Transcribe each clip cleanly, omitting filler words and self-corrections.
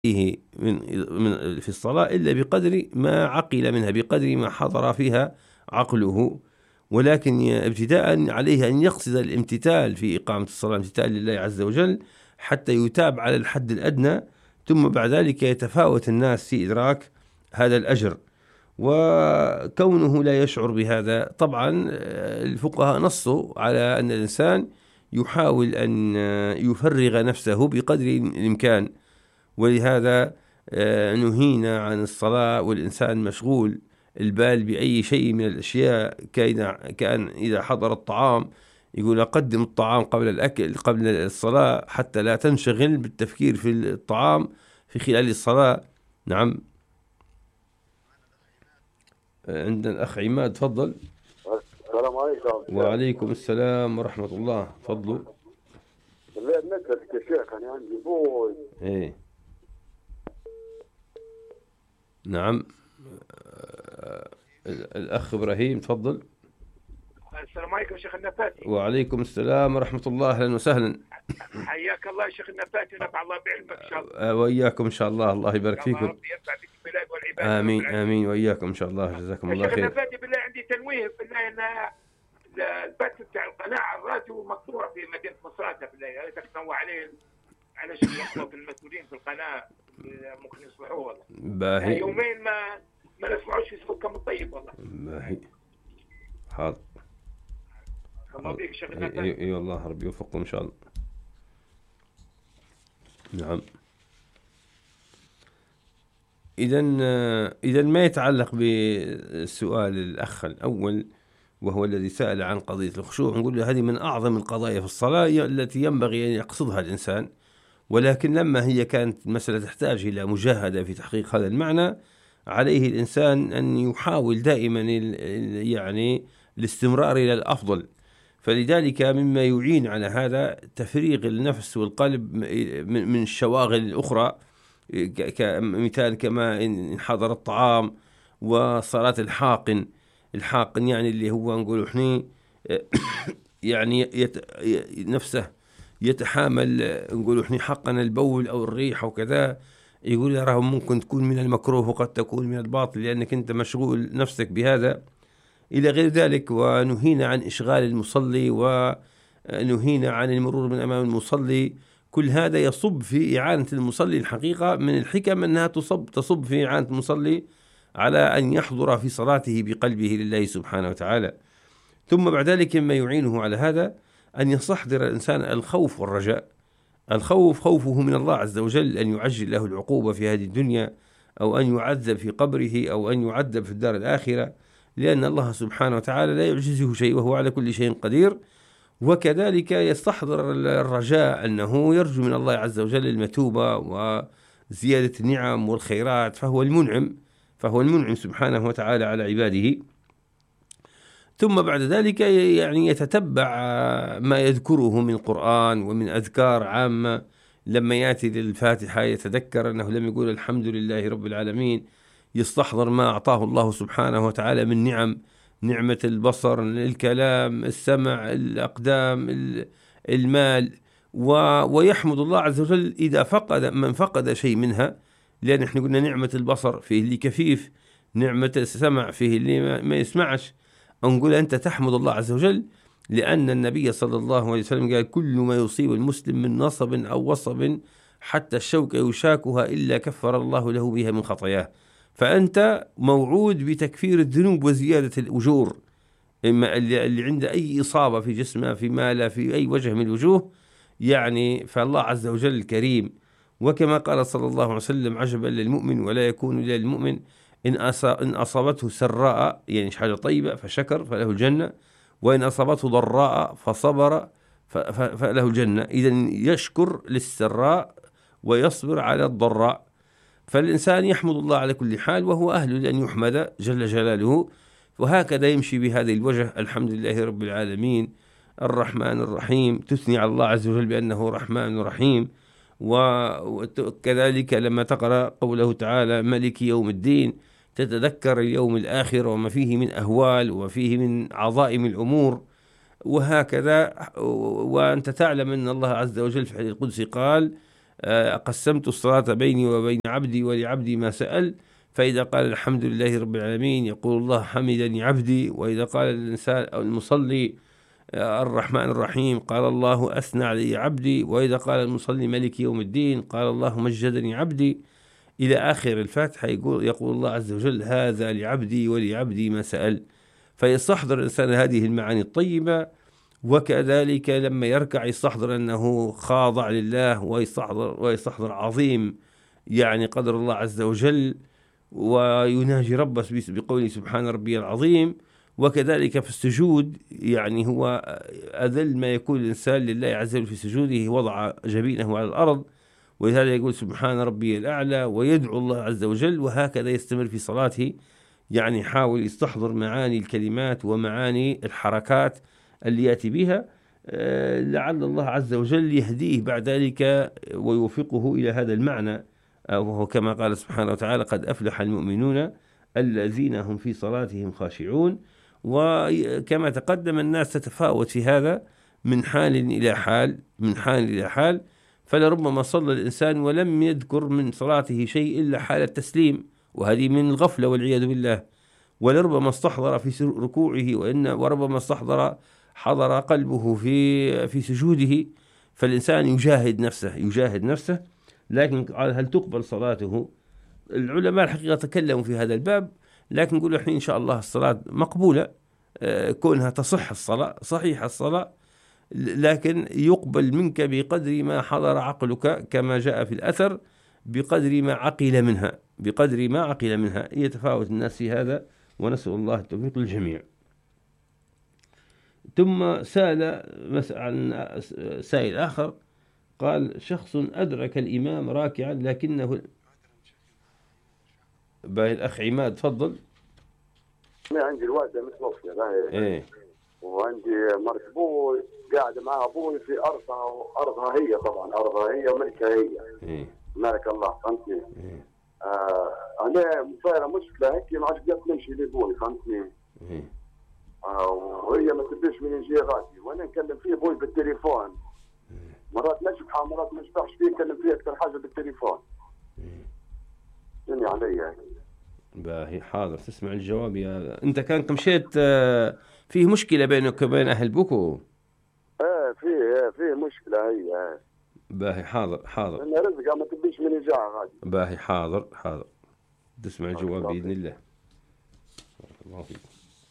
فيه في الصلاة إلا بقدر ما عقل منها، بقدر ما حضر فيها عقله. ولكن ابتداء عليه أن يقصد الامتثال في إقامة الصلاة، امتثال لله عز وجل حتى يتاب على الحد الأدنى، ثم بعد ذلك يتفاوت الناس في إدراك هذا الأجر. وكونه لا يشعر بهذا، طبعا الفقهاء نصوا على أن الإنسان يحاول أن يفرغ نفسه بقدر الإمكان، ولهذا نهينا عن الصلاة والإنسان مشغول البال بأي شيء من الأشياء. كان إذا حضر الطعام يقول أقدم الطعام قبل الأكل، قبل الصلاة، حتى لا تنشغل بالتفكير في الطعام في خلال الصلاة. نعم. عندنا الأخ عماد، تفضل. السلام عليكم. وعليكم السلام ورحمة الله، تفضلوا. بالله نسألك يا شيخ، أنا عندي بوي. إيه نعم. الأخ إبراهيم، تفضل. السلام عليكم شيخ النفاتي. وعليكم السلام ورحمة الله، أهلا وسهلا. حياك الله يا شيخ النفاتي، ونفع الله بعلمك إن شاء الله. وإياكم إن شاء الله، الله يبارك فيكم. ربي يرفع بك البلاد والعباد. آمين آمين، وإياكم إن شاء الله، جزاكم الله خير. خير. شيخ النفاتي بالله عندي تنويه، بالله أن البث بتاع القناة الراديو مقطوع في مدينة مصراتة، بالله يا ريتك تنوه عليه على شيء يخطط المسؤولين في القناة، ممكن يصلحوه والله. باهي. يومين ما نسمعوش في صوتكم الطيب والله. باهي. حاضر. الله بيك شيخ النفاتي. اي والله، ربي يوفقكم ان شاء الله. نعم. إذا ما يتعلق بالسؤال الأخ الأول، وهو الذي سأل عن قضية الخشوع، نقول له هذه من أعظم القضايا في الصلاة التي ينبغي أن يقصدها الإنسان، ولكن لما هي كانت مسألة تحتاج إلى مجاهدة في تحقيق هذا المعنى، عليه الإنسان أن يحاول دائما يعني الاستمرار إلى الأفضل. فلذلك مما يعين على هذا تفريغ النفس والقلب من الشواغل الأخرى، كمثال كما إن حضر الطعام، وصلاة الحاقن يعني اللي هو نقول إحنا يعني نفسه يتحامل، نقول إحنا حقن البول أو الريح أو كذا، يقول راه ممكن تكون من المكروه وقد تكون من الباطل، لأنك أنت مشغول نفسك بهذا إلى غير ذلك. ونهينا عن إشغال المصلي، ونهينا عن المرور من أمام المصلي. كل هذا يصب في إعانة المصلي. الحقيقة من الحكم أنها تصب في إعانة المصلي على أن يحضر في صلاته بقلبه لله سبحانه وتعالى. ثم بعد ذلك ما يعينه على هذا أن يستحضر الإنسان الخوف والرجاء. الخوف خوفه من الله عز وجل، أن يعجل له العقوبة في هذه الدنيا، أو أن يعذب في قبره، أو أن يعذب في الدار الآخرة، لأن الله سبحانه وتعالى لا يعجزه شيء، وهو على كل شيء قدير. وكذلك يستحضر الرجاء أنه يرجو من الله عز وجل المثوبة وزيادة النعم والخيرات، فهو المنعم سبحانه وتعالى على عباده. ثم بعد ذلك يعني يتتبع ما يذكره من قرآن ومن أذكار عامة. لما يأتي للفاتحة يتذكر أنه لم يقول الحمد لله رب العالمين، يستحضر ما أعطاه الله سبحانه وتعالى من نعمة البصر، الكلام، السمع، الأقدام، المال، ويحمد الله عز وجل إذا من فقد شيء منها، لأن احنا قلنا نعمة البصر فيه اللي كفيف، نعمة السمع فيه اللي ما يسمعش. نقول أنت تحمد الله عز وجل، لأن النبي صلى الله عليه وسلم قال كل ما يصيب المسلم من نصب أو وصب حتى الشوك يشاكها إلا كفر الله له بها من خطاياه. فأنت موعود بتكفير الذنوب وزيادة الأجور. إما اللي عنده أي إصابة في جسمه، في ماله، في أي وجه من الوجوه، يعني فالله عز وجل كريم. وكما قال صلى الله عليه وسلم عجبا للمؤمن ولا يكون للمؤمن إن أصابته سراء، يعني حاجة طيبة، فشكر فله الجنة، وإن أصابته ضراء فصبر فله الجنة. إذن يشكر للسراء ويصبر على الضراء. فالإنسان يحمد الله على كل حال، وهو أهل لأن يحمد جل جلاله. وهكذا يمشي بهذه الوجه: الحمد لله رب العالمين الرحمن الرحيم، تثني على الله عز وجل بأنه رحمن رحيم. وكذلك لما تقرأ قوله تعالى ملك يوم الدين، تتذكر اليوم الآخر وما فيه من أهوال وفيه من عظائم الأمور. وهكذا وأنت تعلم أن الله عز وجل في الحديث القدسي قال قسمت الصلاة بيني وبين عبدي ولعبدي ما سأل. فإذا قال الحمد لله رب العالمين يقول الله حمدني عبدي. وإذا قال الإنسان أو المصلي الرحمن الرحيم قال الله أثنى علي عبدي. وإذا قال المصلي ملك يوم الدين قال الله مجدني عبدي إلى آخر الفاتحة. يقول الله عز وجل هذا لعبدي ولعبدي ما سأل. فيستحضر الإنسان هذه المعاني الطيبة. وكذلك لما يركع يستحضر أنه خاضع لله، ويستحضر عظيم يعني قدر الله عز وجل، ويناجي ربه بقوله سبحان ربي العظيم. وكذلك في السجود يعني هو أذل ما يكون الإنسان لله عز وجل في سجوده، وضع جبينه على الأرض، ولهذا يقول سبحان ربي الأعلى ويدعو الله عز وجل. وهكذا يستمر في صلاته، يعني يحاول يستحضر معاني الكلمات ومعاني الحركات اللي يأتي بها، لعل الله عز وجل يهديه بعد ذلك ويوفقه إلى هذا المعنى. وهو كما قال سبحانه وتعالى قد أفلح المؤمنون الذين هم في صلاتهم خاشعون. وكما تقدم الناس تتفاوت في هذا من حال إلى حال. فلربما صلى الإنسان ولم يذكر من صلاته شيء إلا حال التسليم، وهذه من الغفلة والعياذ بالله. ولربما استحضر في ركوعه وربما حضر قلبه في سجوده. فالإنسان يجاهد نفسه. لكن هل تقبل صلاته؟ العلماء الحقيقة تكلموا في هذا الباب، لكن نقول الحين إن شاء الله الصلاة مقبولة، كونها تصح الصلاة صحيح الصلاة، لكن يقبل منك بقدر ما حضر عقلك كما جاء في الأثر، بقدر ما عقل منها. يتفاوت الناس في هذا، ونسأل الله التوفيق للجميع. ثم سأل عن سائل آخر قال شخص أدرك الإمام راكعا لكنه باقي الأخ عماد تفضل. أنا عندي الوالدة متوفية وعندي مرت أبوي قاعدة مع أبوي في أرضها هي، طبعا أرضها هي وملكها هي. مالك الله فهمتني. أنا صايرة مشكلة هيك ما عادش قادر نمشي لأبوي فهمتني. وهي ما تبيش من يجي غادي، وأنا نكلم فيه أبوي بالتليفون، مرات نشبح مرات ما نشبحش فيه، نكلم فيه أكثر حاجة بالتليفون. دنيا علي باهي حاضر تسمع الجواب. يا أنت كانك مشيت فيه مشكلة بينك وبين أهل بوكو؟ فيه مشكلة هي. باهي حاضر. أنا رزقها ما تبيش من يجاها غادي. باهي حاضر تسمع الجواب بإذن الله. بارك الله فيك.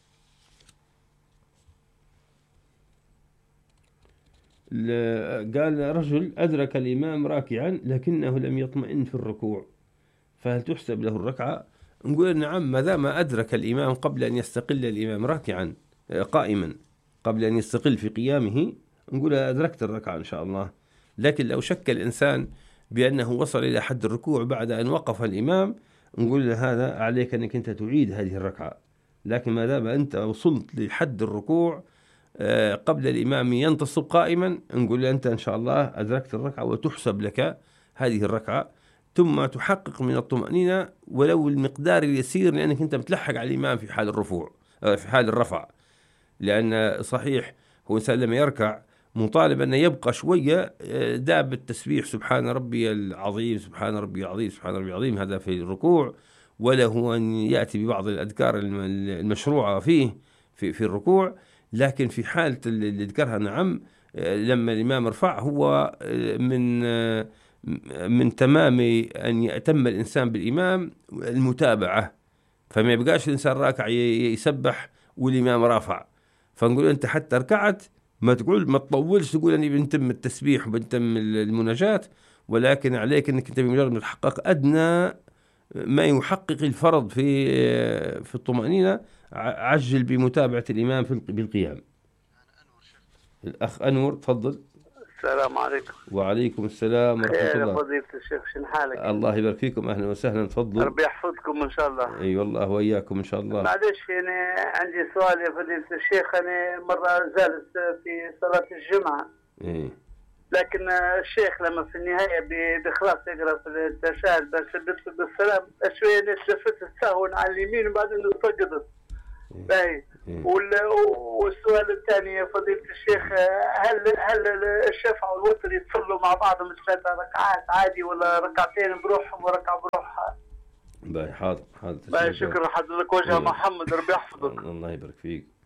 قال رجل أدرك الإمام راكعا لكنه لم يطمئن في الركوع، فهل تحسب له الركعة؟ نقول نعم، ما دام أدرك الإمام قبل أن يستقل الإمام راكعا قائما، قبل أن يستقل في قيامه، نقول أدركت الركعة إن شاء الله. لكن لو شك الإنسان بأنه وصل إلى حد الركوع بعد أن وقف الإمام، نقول هذا عليك أنك أنت تعيد هذه الركعة. لكن ما دام أنت وصلت لحد الركوع قبل الإمام ينتصب قائما، نقول أنت إن شاء الله أدركت الركعة وتحسب لك هذه الركعة. ثم تحقق من الطمأنينة ولو المقدار اليسير، لأنك أنت متلحق على الإمام في حال في حال الرفع. لأن صحيح هو إنسان لما يركع مطالب أن يبقى شوية داب التسبيح سبحان ربي العظيم سبحان ربي العظيم سبحان ربي العظيم، هذا في الركوع، وله أن يأتي ببعض الأذكار المشروعة في الركوع. لكن في حالة اللي ذكرها نعم، لما الإمام رفع هو من تمام أن يأتم الإنسان بالإمام المتابعة، فما يبقاش الإنسان راكع يسبح والإمام رافع. فنقول أنت حتى ركعت ما تطولش تقول أني بنتم التسبيح وبنتم المناجاة، ولكن عليك أنك أنت بمجرد ما تحقق أدنى ما يحقق الفرض في الطمأنينة، عجل بمتابعة الإمام بالقيام. الأخ أنور تفضل. السلام عليكم. وعليكم السلام ورحمة الله. فضيلة الشيخ شن حالك؟ الله يبارك فيكم، أهلا وسهلا تفضل. ربي يحفظكم إن شاء الله. أي والله وإياكم إن شاء الله. معلش أنا عندي سؤال يا فضيلة الشيخ. أنا مرة جالس في صلاة الجمعة، لكن الشيخ لما في النهاية بخلاص يقرأ في التشهد بس بالسلام شوية نشفت السهو على اليمين وبعدين سقطت. باهي والسؤال الثاني يا فضيلة الشيخ، هل الشفع والوتر يتصلوا مع بعض من 3 ركعات عادي ولا ركعتين بروحهم وركعة بروحها؟ حاضر. شكرا حضرتك، وجه محمد، ربي يحفظك. الله يبارك فيك.